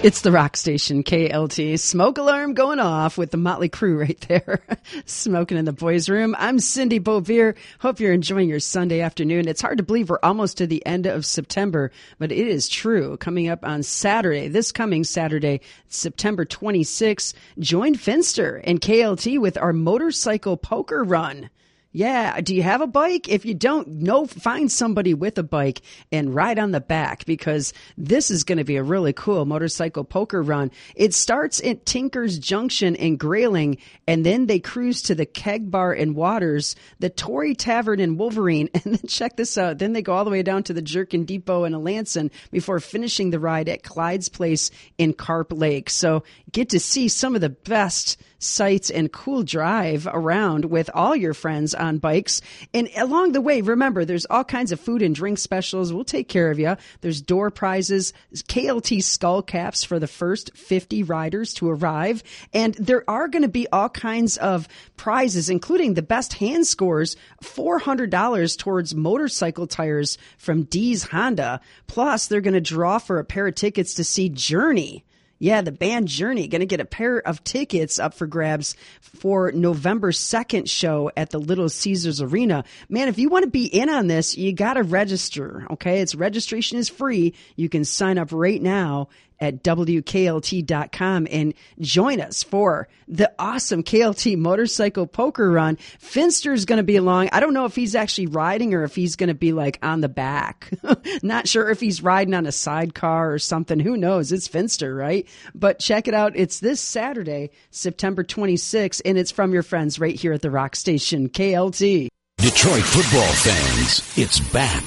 It's the rock station, KLT. Smoke alarm going off with the Motley Crue right there. Smoking in the boys' room. I'm Cindy Beauvier. Hope you're enjoying your Sunday afternoon. It's hard to believe we're almost to the end of September, but it is true. Coming up on Saturday, this coming Saturday, September 26th, join Finster and KLT with our motorcycle poker run. Yeah. Do you have a bike? If you don't, find somebody with a bike and ride on the back, because this is going to be a really cool motorcycle poker run. It starts at Tinker's Junction in Grayling, and then they cruise to the Keg Bar in Waters, the Tory Tavern in Wolverine, and then check this out. Then they go all the way down to the Jerkin Depot in Alanson before finishing the ride at Clyde's Place in Carp Lake. So get to see some of the best sights and cool drive around with all your friends on bikes. And along the way, remember, there's all kinds of food and drink specials. We'll take care of you. There's door prizes, KLT skull caps for the first 50 riders to arrive. And there are going to be all kinds of prizes, including the best hand scores, $400 towards motorcycle tires from D's Honda. Plus, they're going to draw for a pair of tickets to see Journey. Yeah, the band Journey, going to get a pair of tickets up for grabs for November 2nd show at the Little Caesars Arena. Man, if you want to be in on this, you got to register, okay? Registration is free. You can sign up right now at WKLT.com and join us for the awesome KLT motorcycle poker run. Finster's going to be along. I don't know if he's actually riding or if he's going to be like on the back. Not sure if he's riding on a sidecar or something. Who knows? It's Finster, right? But check it out. It's this Saturday, September 26th, and it's from your friends right here at the rock station, KLT. Detroit football fans, it's back.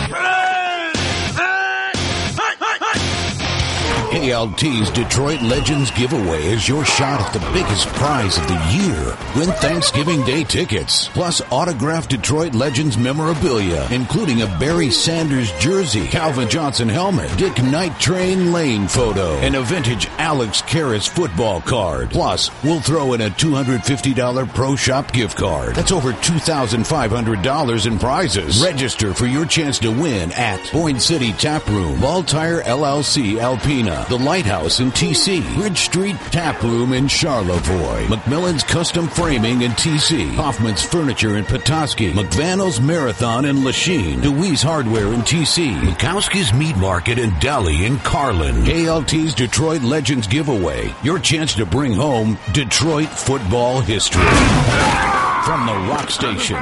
KLT's Detroit Legends Giveaway is your shot at the biggest prize of the year. Win Thanksgiving Day tickets, plus autographed Detroit Legends memorabilia, including a Barry Sanders jersey, Calvin Johnson helmet, Dick Night Train Lane photo, and a vintage Alex Karras football card. Plus, we'll throw in a $250 Pro Shop gift card. That's over $2,500 in prizes. Register for your chance to win at Boyne City Tap Room, Ball Tire LLC Alpena, The Lighthouse in TC, Bridge Street Tap Room in Charlevoix, McMillan's Custom Framing in TC, Hoffman's Furniture in Petoskey, McVano's Marathon in Lachine, DeWeese Hardware in TC, Mikowski's Meat Market in Delhi and Carlin. KLT's Detroit Legends Giveaway, your chance to bring home Detroit football history. From the rock station,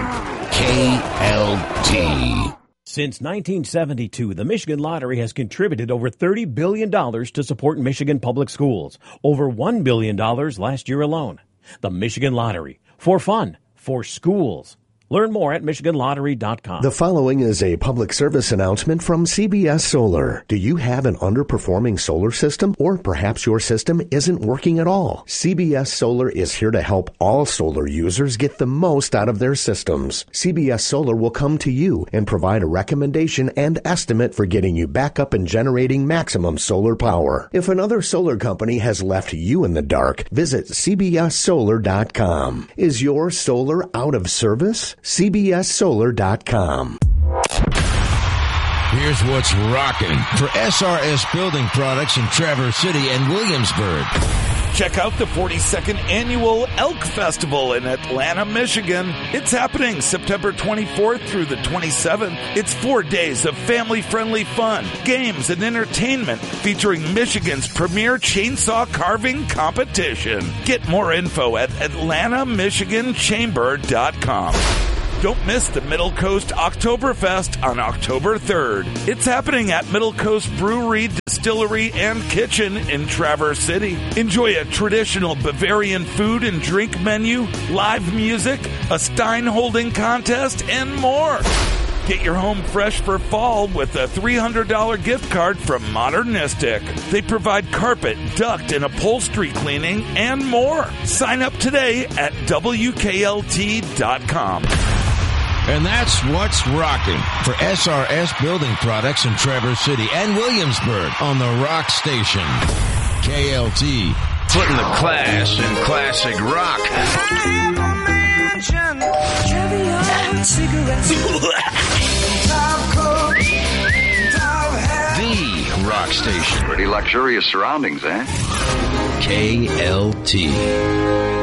KLT. Since 1972, the Michigan Lottery has contributed over $30 billion to support Michigan public schools. Over $1 billion last year alone. The Michigan Lottery. For fun. For schools. Learn more at MichiganLottery.com. The following is a public service announcement from CBS Solar. Do you have an underperforming solar system? Or perhaps your system isn't working at all? CBS Solar is here to help all solar users get the most out of their systems. CBS Solar will come to you and provide a recommendation and estimate for getting you back up and generating maximum solar power. If another solar company has left you in the dark, visit CBSSolar.com. Is your solar out of service? CBSSolar.com. Here's what's rocking for SRS Building Products in Traverse City and Williamsburg. Check out the 42nd Annual Elk Festival in Atlanta, Michigan. It's happening September 24th through the 27th. It's 4 days of family-friendly fun, games, and entertainment featuring Michigan's premier chainsaw carving competition. Get more info at AtlantaMichiganChamber.com. Don't miss the Middle Coast Oktoberfest on October 3rd. It's happening at Middle Coast Brewery, Distillery, and Kitchen in Traverse City. Enjoy a traditional Bavarian food and drink menu, live music, a Stein holding contest, and more. Get your home fresh for fall with a $300 gift card from Modernistic. They provide carpet, duct, and upholstery cleaning and more. Sign up today at WKLT.com. And that's what's rocking for SRS Building Products in Traverse City and Williamsburg on the Rock Station. KLT. Putting the class in classic rock. The rock station. Pretty luxurious surroundings, eh? KLT.